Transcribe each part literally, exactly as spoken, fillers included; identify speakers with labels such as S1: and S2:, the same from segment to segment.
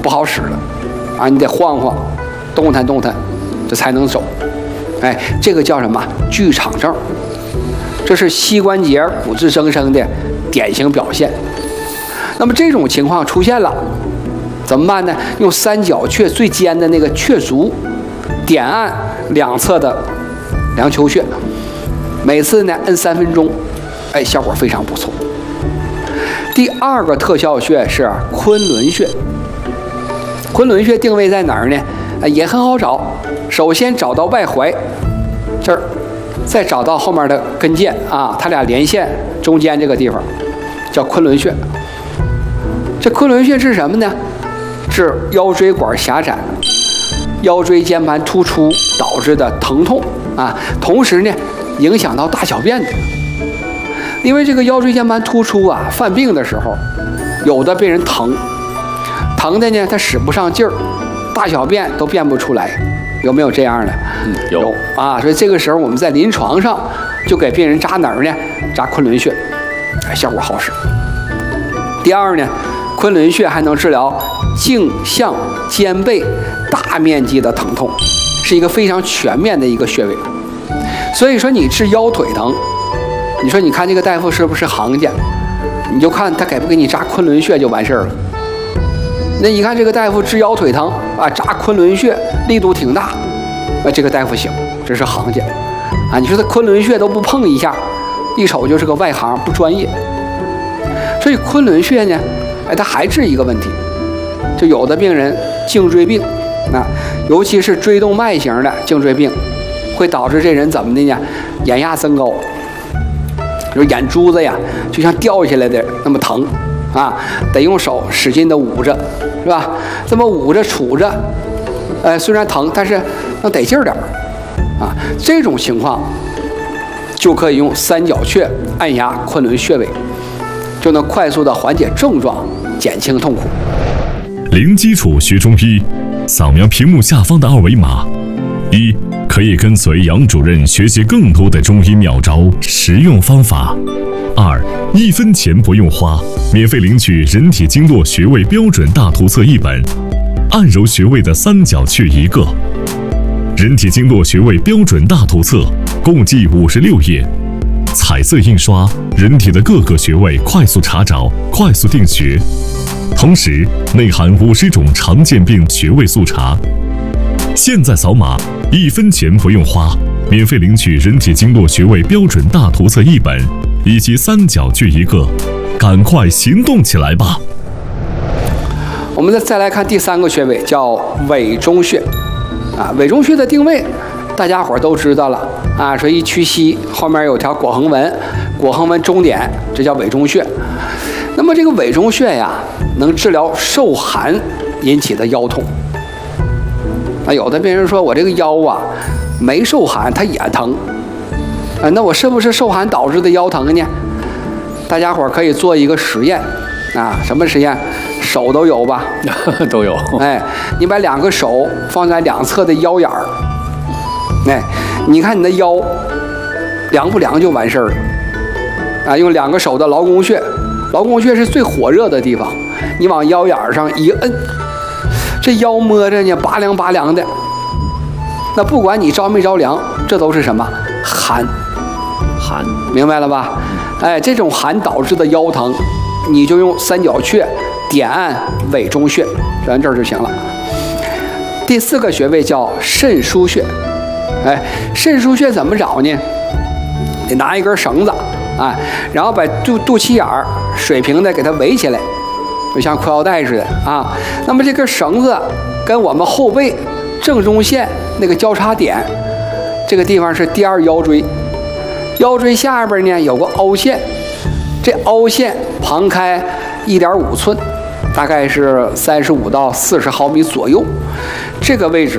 S1: 不好使了，啊，你得晃晃，动弹动弹，这才能走。哎，这个叫什么？剧场症，这是膝关节骨质增生的典型表现。那么这种情况出现了，怎么办呢？用三角雀最尖的那个雀足，点按两侧的梁丘穴，每次呢摁三分钟，哎，效果非常不错。第二个特效穴是昆仑穴。昆仑穴定位在哪儿呢？也很好找。首先找到外踝这儿，再找到后面的跟腱啊，它俩连线中间这个地方叫昆仑穴。这昆仑穴是什么呢？是腰椎管狭窄、腰椎间盘突出导致的疼痛啊，同时呢影响到大小便的。因为这个腰椎间盘突出啊，犯病的时候，有的病人疼，疼的呢他使不上劲儿，大小便都便不出来，有没有这样的？
S2: 嗯，有,
S1: 有啊。所以这个时候我们在临床上就给病人扎哪儿呢？扎昆仑穴，哎，效果好使。第二呢，昆仑穴还能治疗颈项肩背大面积的疼痛，是一个非常全面的一个穴位。所以说你治腰腿疼，你说你看这个大夫是不是行家？你就看他给不给你扎昆仑穴就完事儿了。那你看这个大夫治腰腿疼啊，扎昆仑穴力度挺大，啊，这个大夫行，这是行家啊。你说他昆仑穴都不碰一下，一瞅就是个外行，不专业。所以昆仑穴呢，哎，它还治一个问题，就有的病人颈椎病，啊，尤其是椎动脉型的颈椎病，会导致这人怎么的呢？眼压增高，就是眼珠子呀，就像掉下来的那么疼啊，得用手使劲的捂着，是吧？这么捂着杵着，呃，虽然疼，但是能得劲儿点儿啊。这种情况就可以用三角穴按压昆仑穴位，就能快速的缓解症状，减轻痛苦。
S3: 零基础学中医，扫描屏幕下方的二维码，一可以跟随杨主任学习更多的中医妙招、实用方法。二，一分钱不用花，免费领取人体经络穴位标准大图册一本，按揉穴位的三角穴一个。人体经络穴位标准大图册共计五十六页，彩色印刷，人体的各个穴位快速查找、快速定穴，同时内含五十种常见病穴位速查。现在扫码，一分钱不用花，免费领取人体经络穴位标准大图册一本以及三角穴一个，赶快行动起来吧！
S1: 我们再再来看第三个穴位，叫委中穴啊。委中穴的定位，大家伙都知道了啊。说一屈膝，后面有条跛横纹，跛横纹中点，这叫委中穴。那么这个委中穴呀，能治疗受寒引起的腰痛。啊，有的病人说我这个腰啊没受寒，它也疼，啊，那我是不是受寒导致的腰疼呢？大家伙可以做一个实验，啊，什么实验？手都有吧？
S2: 都有。
S1: 哎，你把两个手放在两侧的腰眼儿，哎，你看你的腰凉不凉就完事儿了。啊，用两个手的劳宫穴，劳宫穴是最火热的地方，你往腰眼上一摁。这腰摸着呢，拔凉拔凉的。那不管你着没着凉，这都是什么？寒，
S2: 寒，
S1: 明白了吧？哎，这种寒导致的腰疼，你就用三角穴点按委中穴，按这儿就行了。第四个穴位叫肾腧穴。哎，肾腧穴怎么找呢？得拿一根绳子，哎，然后把肚肚脐眼儿水平的给它围起来。就像裤腰带似的啊，那么这根绳子跟我们后背正中线那个交叉点，这个地方是第二腰椎，腰椎下边呢有个凹陷，这凹陷旁开一点五寸，大概是三十五到四十毫米左右，这个位置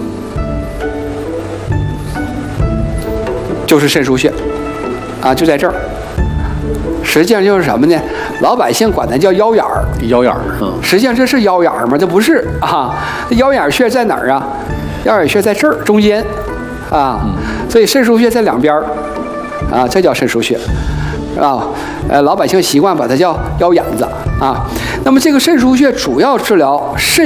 S1: 就是肾腧穴啊，就在这儿。实际上就是什么呢？老百姓管它叫腰眼儿，
S2: 腰眼儿。嗯，实
S1: 际上这是腰眼儿吗？这不是啊。腰眼穴在哪儿啊？腰眼穴在这儿中间啊。嗯、所以肾腧穴在两边儿啊，这叫肾腧穴啊。呃，老百姓习惯把它叫腰眼子啊。那么这个肾腧穴主要治疗肾